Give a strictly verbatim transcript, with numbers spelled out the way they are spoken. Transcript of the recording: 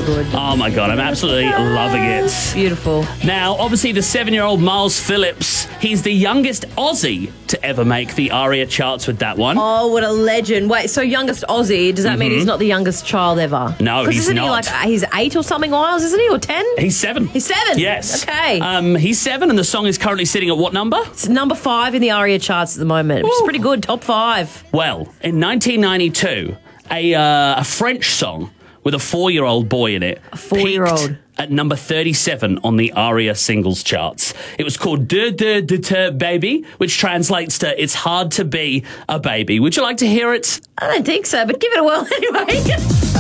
good. Oh my God, I'm absolutely loving it. Beautiful. Now, obviously, the seven-year-old Miles Phillips, he's the youngest Aussie to ever make the ARIA charts with that one. Oh, what a legend. Wait, so youngest Aussie, does that mm-hmm. mean he's not the youngest child ever? No, he's isn't not. He like, he's eight or something, Miles, isn't he? Or ten? He's seven. He's seven? Yes. Okay. Um, he's seven, and the song is currently sitting at what number? It's number five in the ARIA charts at the moment, which Ooh. is pretty good, top five. Well, in nineteen ninety-two, a, uh, a French song with a four-year-old boy in it. A four-year-old. Peaked at number thirty-seven on the ARIA singles charts. It was called De De De Te Baby, which translates to It's Hard to Be a Baby. Would you like to hear it? I don't think so, but give it a whirl anyway.